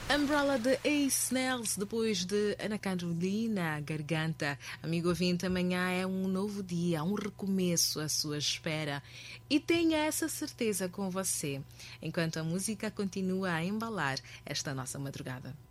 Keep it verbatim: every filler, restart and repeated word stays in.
Umbrella de Ace Nails, depois de Ana Carolina Garganta. Amigo ouvinte, amanhã é um novo dia, um recomeço à sua espera. E tenha essa certeza com você, enquanto a música continua a embalar esta nossa madrugada.